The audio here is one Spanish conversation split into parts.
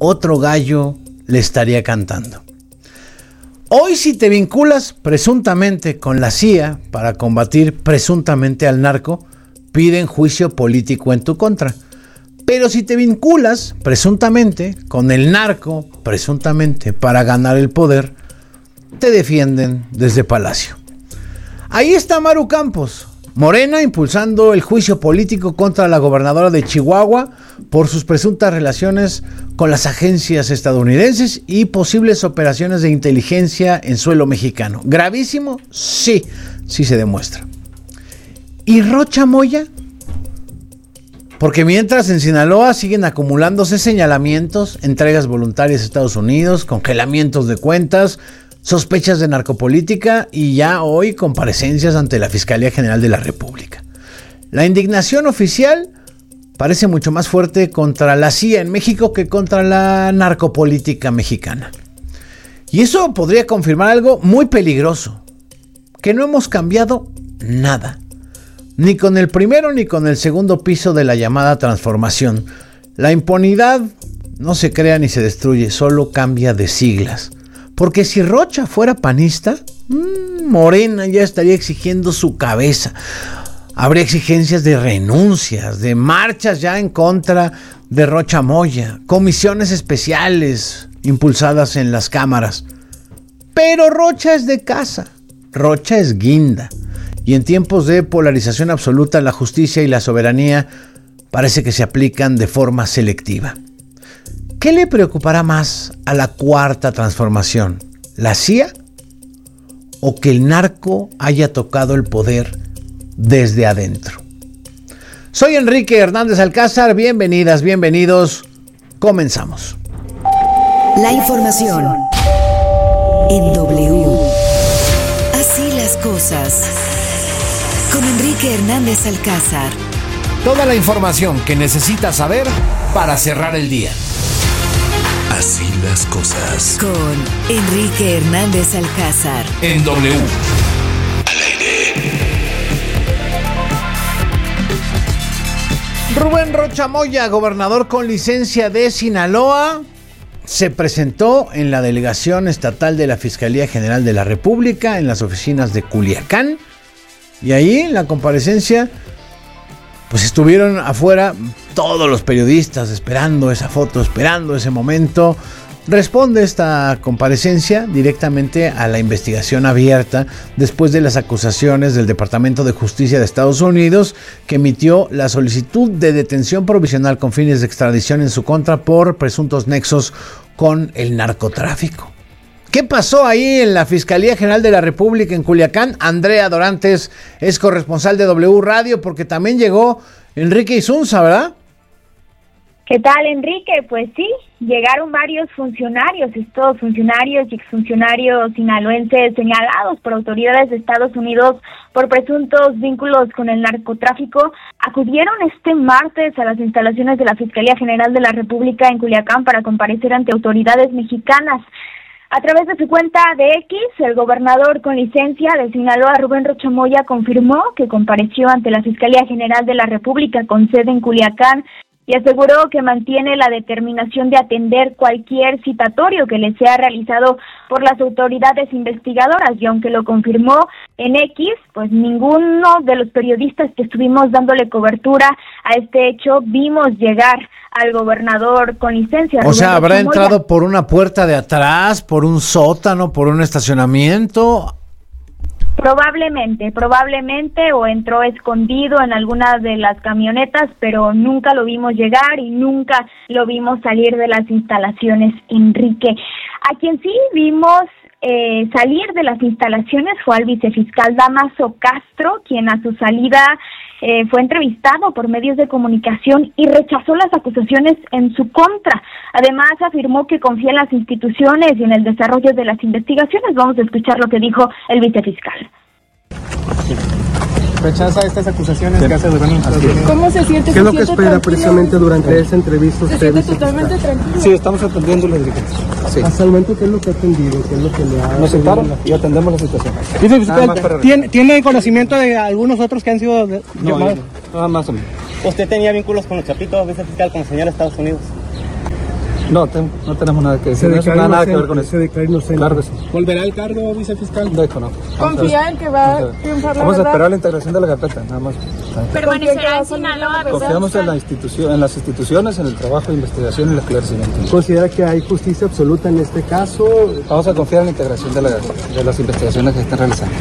otro gallo le estaría cantando. Hoy, si te vinculas presuntamente con la CIA para combatir presuntamente al narco, piden juicio político en tu contra. Pero si te vinculas presuntamente con el narco, presuntamente para ganar el poder, te defienden desde Palacio. Ahí está Maru Campos, Morena, impulsando el juicio político contra la gobernadora de Chihuahua por sus presuntas relaciones con las agencias estadounidenses y posibles operaciones de inteligencia en suelo mexicano. ¿Gravísimo? Sí, sí se demuestra. ¿Y Rocha Moya? Porque mientras en Sinaloa siguen acumulándose señalamientos, entregas voluntarias a Estados Unidos, congelamientos de cuentas, sospechas de narcopolítica y ya hoy comparecencias ante la Fiscalía General de la República. La indignación oficial parece mucho más fuerte contra la CIA en México que contra la narcopolítica mexicana. Y eso podría confirmar algo muy peligroso, que no hemos cambiado nada, ni con el primero ni con el segundo piso de la llamada transformación. La impunidad no se crea ni se destruye, solo cambia de siglas. Porque si Rocha fuera panista, Morena ya estaría exigiendo su cabeza. Habría exigencias de renuncias, de marchas ya en contra de Rocha Moya, comisiones especiales impulsadas en las cámaras. Pero Rocha es de casa, Rocha es guinda. Y en tiempos de polarización absoluta, la justicia y la soberanía parece que se aplican de forma selectiva. ¿Qué le preocupará más a la cuarta transformación? ¿La CIA? ¿O que el narco haya tocado el poder desde adentro? Soy Enrique Hernández Alcázar, bienvenidas, bienvenidos, comenzamos. La información en W. Así las cosas. Con Enrique Hernández Alcázar. Toda la información que necesitas saber para cerrar el día. Así las cosas. Con Enrique Hernández Alcázar. En W. Al aire. Rubén Rocha Moya, gobernador con licencia de Sinaloa, se presentó en la delegación estatal de la Fiscalía General de la República en las oficinas de Culiacán. Y ahí en la comparecencia pues estuvieron afuera todos los periodistas esperando esa foto, esperando ese momento. Responde esta comparecencia directamente a la investigación abierta después de las acusaciones del Departamento de Justicia de Estados Unidos, que emitió la solicitud de detención provisional con fines de extradición en su contra por presuntos nexos con el narcotráfico. ¿Qué pasó ahí en la Fiscalía General de la República en Culiacán? Andrea Dorantes es corresponsal de W Radio, porque también llegó Enrique Isunza, ¿verdad? ¿Qué tal, Enrique? Pues sí, llegaron varios funcionarios, estos funcionarios y exfuncionarios sinaloenses señalados por autoridades de Estados Unidos por presuntos vínculos con el narcotráfico, acudieron este martes a las instalaciones de la Fiscalía General de la República en Culiacán para comparecer ante autoridades mexicanas. A través de su cuenta de X, el gobernador con licencia de Sinaloa, Rubén Rocha Moya, confirmó que compareció ante la Fiscalía General de la República con sede en Culiacán y aseguró que mantiene la determinación de atender cualquier citatorio que le sea realizado por las autoridades investigadoras. Y aunque lo confirmó en X, pues ninguno de los periodistas que estuvimos dándole cobertura a este hecho vimos llegar al gobernador con licencia. O sea, ¿habrá entrado por una puerta de atrás, por un sótano, por un estacionamiento? Probablemente, o entró escondido en alguna de las camionetas, pero nunca lo vimos llegar y nunca lo vimos salir de las instalaciones, Enrique. A quien sí vimos salir de las instalaciones fue al vicefiscal Damaso Castro, quien a su salida fue entrevistado por medios de comunicación y rechazó las acusaciones en su contra. Además, afirmó que confía en las instituciones y en el desarrollo de las investigaciones. Vamos a escuchar lo que dijo el vicefiscal. ¿Rechaza estas acusaciones que hace Rubén? ¿Cómo se siente? ¿Qué es lo que espera precisamente durante esa entrevista usted? ¿Se siente totalmente tranquilo? Sí, estamos atendiéndole, Enrique. Sí. Hasta el momento, ¿qué es lo que ha atendido? ¿Qué es lo que le ha... Nos sentaron y atendemos la situación. ¿Tiene conocimiento de algunos otros que han sido llamados? Nada más o menos. ¿Usted tenía vínculos con los chapitos, vicefiscal, con el señor de Estados Unidos? No tenemos nada que decir. No tiene nada que ver con eso. Se declara inocente. Claro que sí. ¿Volverá al cargo, vicefiscal? Desconozco. ¿Confía en que va a triunfar la Vamos a verdad? esperar la integración de la carpeta, nada más. ¿Permanecerá en Sinaloa? Confiamos en las instituciones, en el trabajo de investigación y el esclarecimiento. ¿Considera que hay justicia absoluta en este caso? Vamos a confiar en la integración de las investigaciones que están realizando.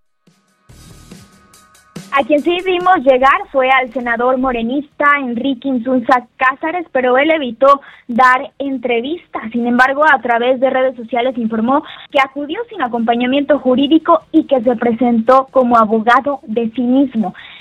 A quien sí vimos llegar fue al senador morenista Enrique Insunza Cázares, pero él evitó dar entrevistas. Sin embargo, a través de redes sociales informó que acudió sin acompañamiento jurídico y que se presentó como abogado de sí mismo.